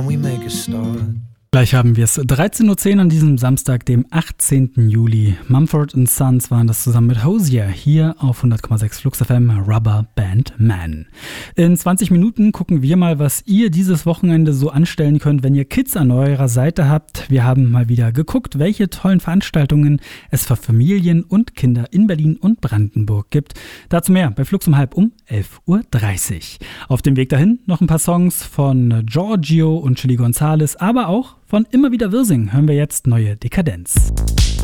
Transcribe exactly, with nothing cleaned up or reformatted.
can we make a start? Gleich haben wir es. dreizehn Uhr zehn an diesem Samstag, dem achtzehnten Juli. Mumford and Sons waren das zusammen mit Hozier hier auf hundert Komma sechs Flux F M, Rubber Band Man. In zwanzig Minuten gucken wir mal, was ihr dieses Wochenende so anstellen könnt, wenn ihr Kids an eurer Seite habt. Wir haben mal wieder geguckt, welche tollen Veranstaltungen es für Familien und Kinder in Berlin und Brandenburg gibt. Dazu mehr bei Flux um halb um elf Uhr dreißig. Auf dem Weg dahin noch ein paar Songs von Giorgio und Chili Gonzales, aber auch von Immer wieder Wirsing hören wir jetzt Neue Dekadenz.